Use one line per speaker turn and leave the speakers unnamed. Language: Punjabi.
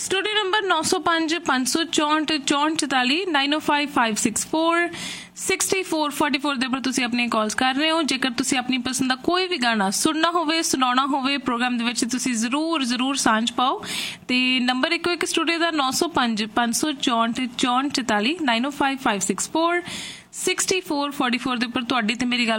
स्टूडियो नंबर 905 564 6444 905 564 6444 ਦੇ ਉੱਪਰ ਤੁਸੀਂ ਆਪਣੀ ਕਾਲਸ ਕਰ ਰਹੇ ਹੋ। ਜੇਕਰ ਤੁਸੀਂ ਆਪਣੀ ਪਸੰਦ ਦਾ ਕੋਈ ਵੀ ਗਾਣਾ ਸੁਣਨਾ ਹੋਵੇ, ਸੁਣਾਉਣਾ ਹੋਵੇ ਪ੍ਰੋਗਰਾਮ ਦੇ ਵਿੱਚ, ਤੁਸੀਂ ਜ਼ਰੂਰ ਸਾਂਝ ਪਾਓ। ਤੇ ਨੰਬਰ ਇੱਕੋ ਇੱਕ ਸਟੂਡੀਓ ਦਾ 905 564 6444 905 564 6444 ਦੇ ਉੱਪਰ ਤੁਹਾਡੀ ਤੇ ਮੇਰੀ ਗੱਲ